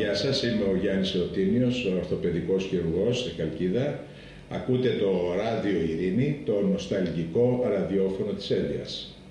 Γεια σας, είμαι ο Γιάννης Ρωτίνιος, ορθοπαιδικός χειρουργός στη Χαλκίδα. Ακούτε το Ράδιο Ειρήνη, το νοσταλγικό ραδιόφωνο της Έλβειας.